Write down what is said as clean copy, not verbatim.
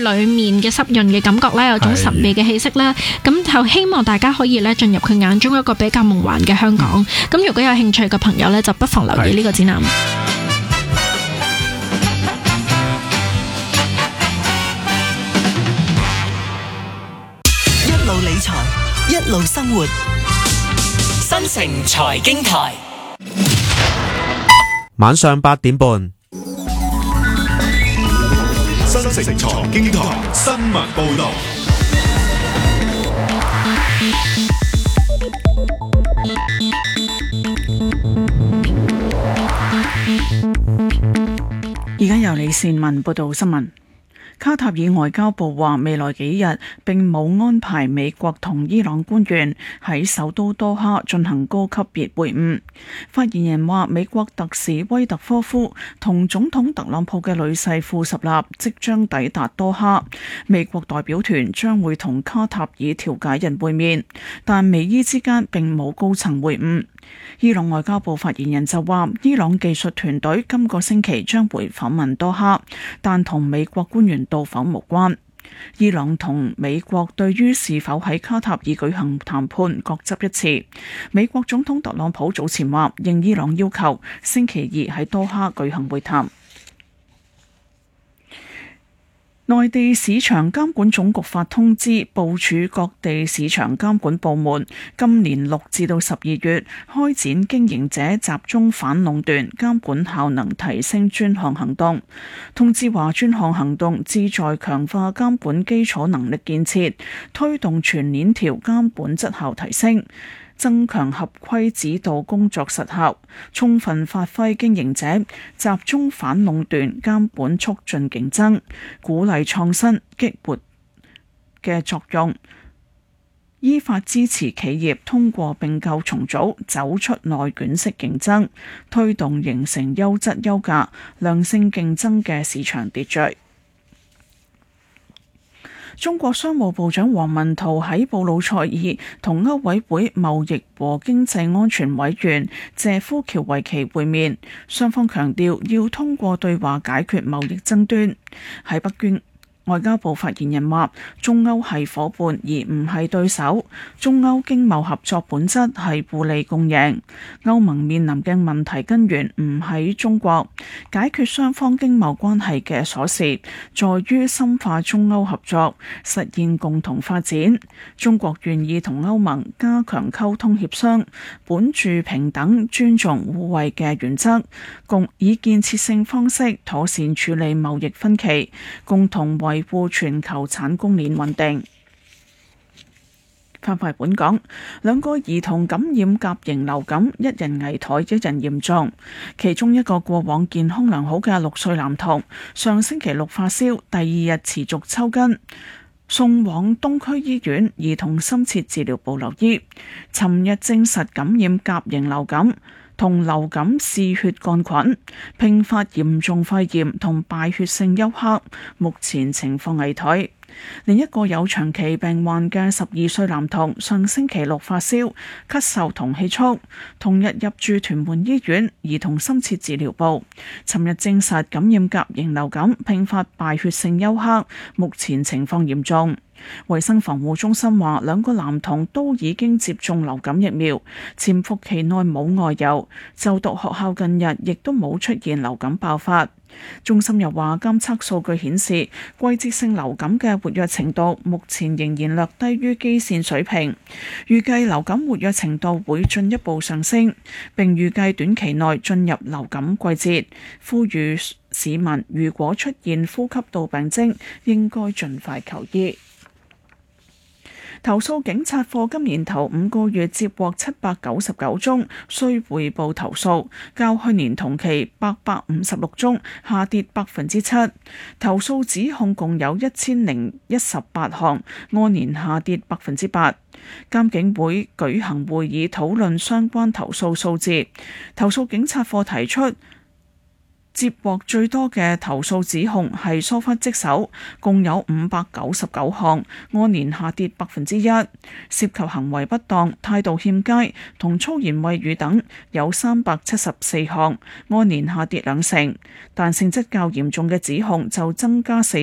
裡面嘅濕潤嘅感覺啦，有種神秘嘅氣息啦，咁就希望大家可以咧進入佢眼中一個比較夢幻嘅香港。咁如果有興趣嘅朋友咧，就不妨留意呢個展覽。 一路理財，一路生活， 新城財經台， 晚上8點半。 新城財經台新聞報道。 而家由李善文報道新聞。卡塔爾外交部話，未來幾日並冇安排美國同伊朗官員喺首都多哈進行高級別會晤。發言人話，美國特使威特科夫同總統特朗普嘅女婿庫什納即將抵達多哈，美國代表團將會同卡塔爾調解人會面，但美伊之間並冇高層會晤。伊朗外交部發言人就話，伊朗技術團隊今個星期將會訪問多哈，但同美國官員到訪無關。伊朗同美國對於是否喺卡塔爾舉行談判各執一詞。美國總統特朗普早前話，應伊朗要求，星期二喺多哈舉行會談。內地市場監管總局發通知，部署各地市場監管部門，今年6至到12月開展經營者集中反壟斷監管效能提升專項行動。通知話，專項行動旨在強化監管基礎能力建設，推動全鏈條監管質效提升，增強合規指導工作實效，充分發揮經營者集中反壟斷監管促進競爭、鼓勵創新、激活嘅作用，依法支持企業通過併購重組走出內卷式競爭，推動形成優質優價、良性競爭嘅市場秩序。中國商務部長王文濤喺布魯塞爾同歐委會貿易和經濟安全委員謝夫喬維奇會面，雙方強調要通過對話解決貿易爭端。喺北京，外交部發言人話，中歐係夥伴而唔係對手，中歐經貿合作本質係互利共贏。歐盟面臨嘅問題根源唔喺中國，解決雙方經貿關係嘅鎖匙在於深化中歐合作，實現共同發展。中國願意同歐盟加強溝通協商，本住平等、尊重、互惠嘅原則，共以建設性方式妥善處理貿易分歧，共同維護全球產供鏈穩定。翻返本港，2個兒童感染甲型流感，一人危殆，一人嚴重。其中一個過往健康良好嘅6歲男童，上星期6發燒，第2日持續抽筋，送往東區醫院兒童深切治療部留醫。尋日證實感染甲型流感同流感嗜血桿菌，併發嚴重肺炎同敗血性休克，目前情況危殆。另一個有長期病患嘅12歲男童，上星期6發燒、咳嗽同氣促，同日入住屯門醫院兒童深切治療部，尋日證實感染甲型流感，併發敗血性休克，目前情況嚴重。衛生防護中心話，2個男童都已經接種流感疫苗，潛伏期內冇外遊，就讀學校近日亦都冇出現流感爆發。中心又話，監測數據顯示，季節性流感嘅活躍程度目前仍然略低於基線水平，預計流感活躍程度會進一步上升，並預計短期內進入流感季節，呼籲市民如果出現呼吸道病徵，應該盡快求醫。投訴警察課今年頭5個月接獲799宗需匯報投訴，較去年同期856宗，下跌7%。投訴指控共有1018項，按年下跌8%。監警會舉行會議討論相關投訴數字。投訴警察課提出，接獲最多嘅投訴指控係疏忽職守，共有599項，按年下跌1%。涉及行為不當、態度欠佳同粗言穢語等有374項，按年下跌20%。但性質較嚴重嘅指控就增加4